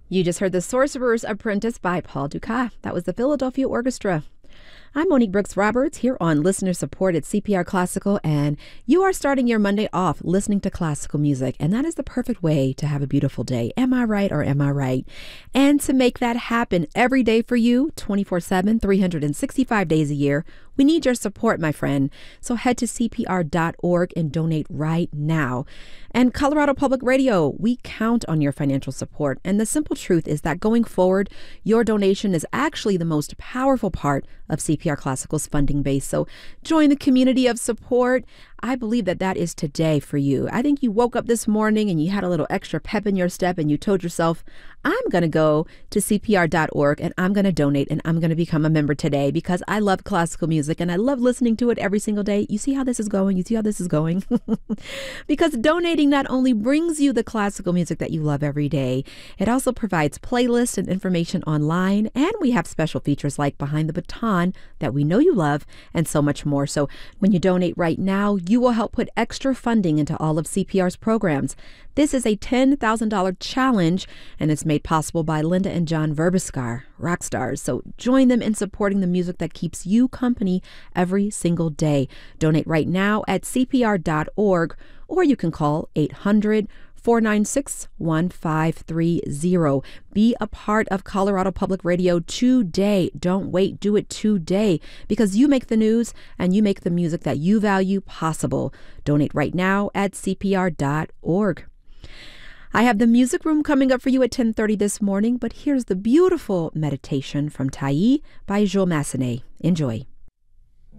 You just heard The Sorcerer's Apprentice by Paul Dukas. That was the Philadelphia Orchestra. I'm Monique Brooks Roberts here on listener support at CPR Classical, and you are starting your Monday off listening to classical music, and that is the perfect way to have a beautiful day. Am I right or am I right? And to make that happen every day for you, 24/7, 365 days a year, we need your support, my friend. So head to CPR.org and donate right now. And Colorado Public Radio, we count on your financial support. And the simple truth is that going forward, your donation is actually the most powerful part of CPR Classical's funding base. So join the community of support. I believe that that is today for you. I think you woke up this morning and you had a little extra pep in your step and you told yourself, I'm going to go to CPR.org and I'm going to donate and I'm going to become a member today because I love classical music and I love listening to it every single day. You see how this is going? You see how this is going? Because donating not only brings you the classical music that you love every day, it also provides playlists and information online, and we have special features like Behind the Baton that we know you love and so much more. So when you donate right now, you will help put extra funding into all of CPR's programs. This is a $10,000 challenge, and it's made possible by Linda and John Verbiskar, rock stars. So join them in supporting the music that keeps you company every single day. Donate right now at CPR.org, or you can call 800-496-1530. Be a part of Colorado Public Radio today. Don't wait. Do it today because you make the news and you make the music that you value possible. Donate right now at CPR.org. I have the music room coming up for you at 10:30 this morning, but here's the beautiful meditation from Taillis by Jules Massenet. Enjoy.